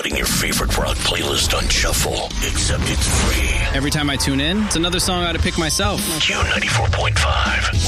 putting your favorite rock playlist on shuffle, except it's free. Every time I tune in, it's another song I ought to pick myself. Q94.5.